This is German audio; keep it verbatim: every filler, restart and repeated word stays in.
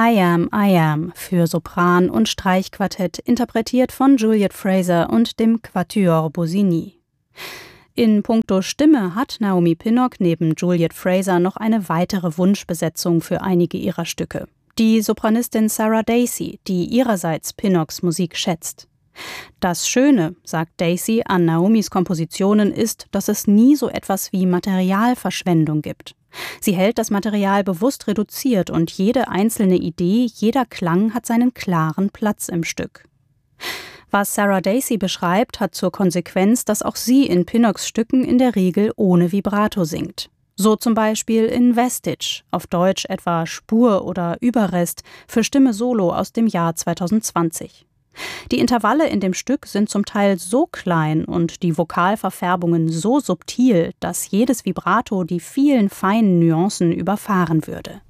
I Am, I Am für Sopran und Streichquartett, interpretiert von Juliet Fraser und dem Quatuor Busini. In puncto Stimme hat Naomi Pinnock neben Juliet Fraser noch eine weitere Wunschbesetzung für einige ihrer Stücke. Die Sopranistin Sarah Dacey, die ihrerseits Pinnocks Musik schätzt. Das Schöne, sagt Dacey an Naomis Kompositionen, ist, dass es nie so etwas wie Materialverschwendung gibt. Sie hält das Material bewusst reduziert und jede einzelne Idee, jeder Klang hat seinen klaren Platz im Stück. Was Sarah Dacey beschreibt, hat zur Konsequenz, dass auch sie in Pinnocks Stücken in der Regel ohne Vibrato singt. So zum Beispiel in Vestige, auf Deutsch etwa Spur oder Überrest, für Stimme Solo aus dem Jahr zweitausendzwanzig. Die Intervalle in dem Stück sind zum Teil so klein und die Vokalverfärbungen so subtil, dass jedes Vibrato die vielen feinen Nuancen überfahren würde.